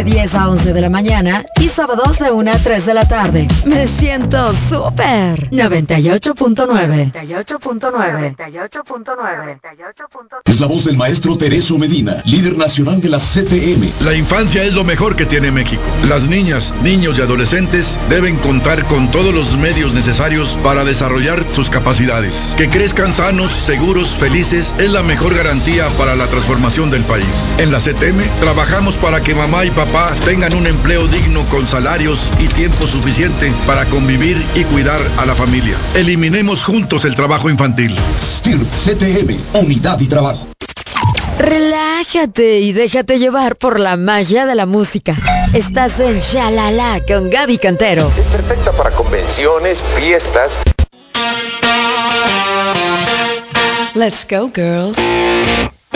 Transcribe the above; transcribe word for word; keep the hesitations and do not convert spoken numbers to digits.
de diez a once de la mañana y sábados de una a tres de la tarde. Me siento súper. noventa y ocho punto nueve. noventa y ocho punto nueve. noventa y ocho punto nueve. Es la voz del maestro Teresio Medina, líder nacional de la C T M. La infancia es lo mejor que tiene México. Las niñas, niños y adolescentes deben contar con todos los medios necesarios para desarrollar sus capacidades. Que crezcan sanos, seguros, felices es la mejor garantía para la transformación del país. En la C T M trabajamos para que mamá y papá tengan un empleo digno con salarios y tiempo suficiente para convivir y cuidar a la familia. Eliminemos juntos el trabajo infantil. S T I R P C T M, unidad y trabajo. Relájate y déjate llevar por la magia de la música. Estás en Shalala con Gaby Cantero. Es perfecta para convenciones, fiestas. Let's go, girls.